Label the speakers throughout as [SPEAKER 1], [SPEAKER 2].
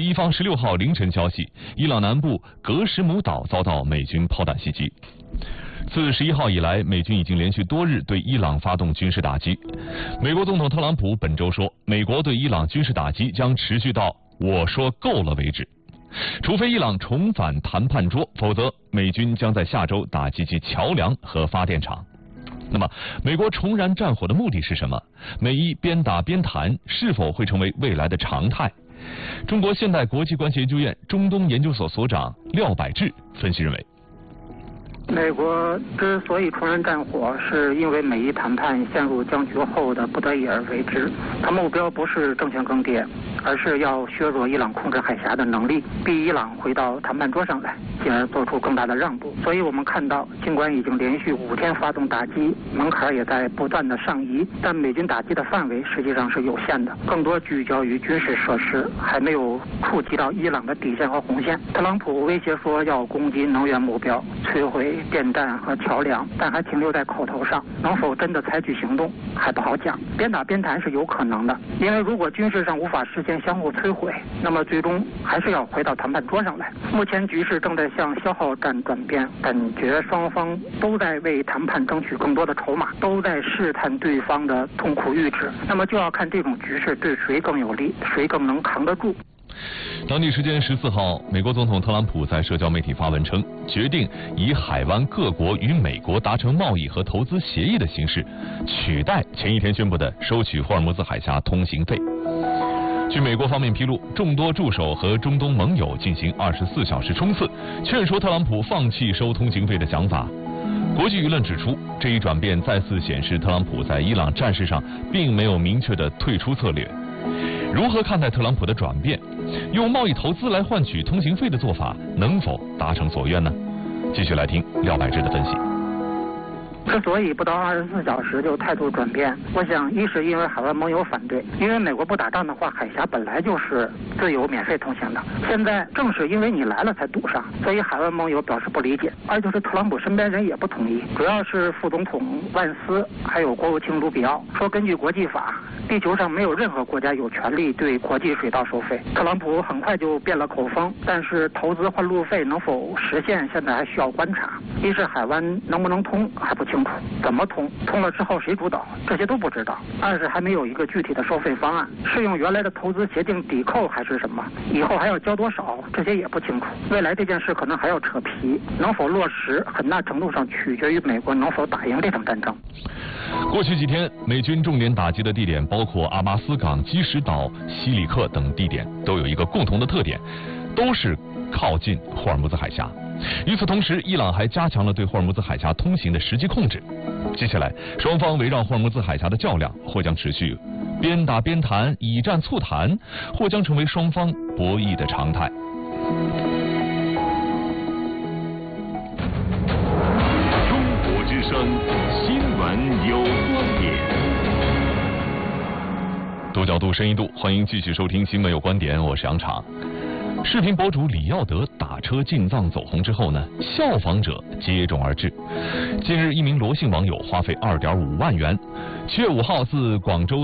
[SPEAKER 1] 伊方16号凌晨消息，伊朗南部格什姆岛遭到美军炮弹袭击。自11号以来，美军已经连续多日对伊朗发动军事打击。美国总统特朗普本周说，美国对伊朗军事打击将持续到我说够了为止。除非伊朗重返谈判桌，否则美军将在下周打击其桥梁和发电厂。那么，美国重燃战火的目的是什么？美伊边打边谈是否会成为未来的常态？中国现代国际关系研究院中东研究所所长廖百志分析认为，
[SPEAKER 2] 美国之所以重燃战火，是因为美伊谈判陷入僵局后的不得已而为之。它目标不是政权更迭，而是要削弱伊朗控制海峡的能力，逼伊朗回到谈判桌上来，进而做出更大的让步。所以我们看到，尽管已经连续5天发动打击，门槛也在不断的上移，但美军打击的范围实际上是有限的，更多聚焦于军事设施，还没有触及到伊朗的底线和红线。特朗普威胁说要攻击能源目标，摧毁电站和桥梁，但还停留在口头上，能否真的采取行动还不好讲。边打边谈是有可能的，因为如果军事上无法实现相互摧毁，那么最终还是要回到谈判桌上来。目前局势正在向消耗战转变，感觉双方都在为谈判争取更多的筹码，都在试探对方的痛苦阈值。那么就要看这种局势对谁更有利，谁更能扛得住。
[SPEAKER 1] 当地时间14号，美国总统特朗普在社交媒体发文称，决定以海湾各国与美国达成贸易和投资协议的形式，取代前一天宣布的收取霍尔木兹海峡通行费。据美国方面披露，众多助手和中东盟友进行24小时冲刺，劝说特朗普放弃收通行费的想法。国际舆论指出，这一转变再次显示特朗普在伊朗战事上并没有明确的退出策略。如何看待特朗普的转变？用贸易投资来换取通行费的做法能否达成所愿呢？继续来听廖百志的分析。
[SPEAKER 2] 之所以不到24小时就态度转变，我想一是因为海外盟友反对，因为美国不打仗的话，海峡本来就是自由免费通行的，现在正是因为你来了才堵上，所以海外盟友表示不理解。二就是特朗普身边人也不同意，主要是副总统万斯还有国务卿卢比奥说，根据国际法，地球上没有任何国家有权利对国际水道收费。特朗普很快就变了口风，但是投资换路费能否实现，现在还需要观察。一是海湾能不能通还不清楚，怎么通，通了之后谁主导，这些都不知道。二是还没有一个具体的收费方案，是用原来的投资协定抵扣还是什么，以后还要交多少，这些也不清楚。未来这件事可能还要扯皮，能否落实很大程度上取决于美国能否打赢这场战争。
[SPEAKER 1] 过去几天，美军重点打击的地点包括阿巴斯港、基什岛、西里克等地点，都有一个共同的特点，都是靠近霍尔木兹海峡。与此同时，伊朗还加强了对霍尔木兹海峡通行的实际控制。接下来，双方围绕霍尔木兹海峡的较量或将持续，边打边谈，以战促谈，或将成为双方博弈的常态。
[SPEAKER 3] 中国之声新闻有观点。
[SPEAKER 1] 多角度、深一度，欢迎继续收听新闻有观点，我是杨昶。视频博主李耀德打车进藏走红之后呢，效仿者接踵而至。近日，一名罗姓网友花费2.5万元，7月5号自广州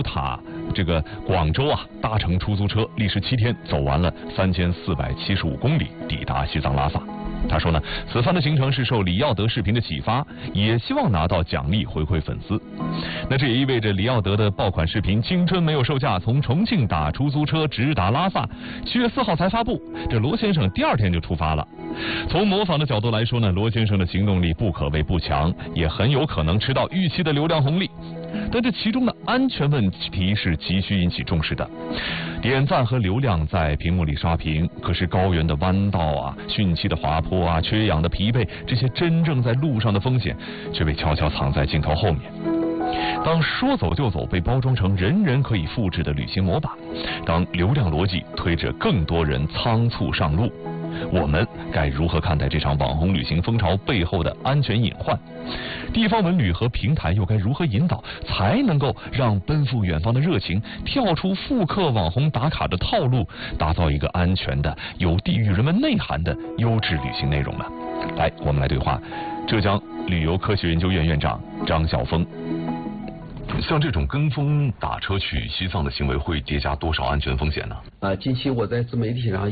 [SPEAKER 1] 搭乘出租车，历时7天走完了3475公里，抵达西藏拉萨。他说呢，此番的行程是受李耀德视频的启发，也希望拿到奖励回馈粉丝。那这也意味着李耀德的爆款视频《青春没有售价》从重庆打出租车直达拉萨，7月4号才发布。这罗先生第2天就出发了。从模仿的角度来说呢，罗先生的行动力不可谓不强，也很有可能吃到预期的流量红利。但这其中的安全问题是急需引起重视的。点赞和流量在屏幕里刷屏，可是高原的弯道啊、汛期的滑坡啊、缺氧的疲惫，这些真正在路上的风险，却被悄悄藏在镜头后面。当说走就走被包装成人人可以复制的旅行模板，当流量逻辑推着更多人仓促上路，我们该如何看待这场网红旅行风潮背后的安全隐患？地方文旅和平台又该如何引导，才能够让奔赴远方的热情跳出复刻网红打卡的套路，打造一个安全的、有地域人文内涵的优质旅行内容呢？来，我们来对话浙江旅游科学研究院院长张晓峰。像这种跟风打车去西藏的行为会叠加多少安全风险呢？
[SPEAKER 4] 近期我在自媒体上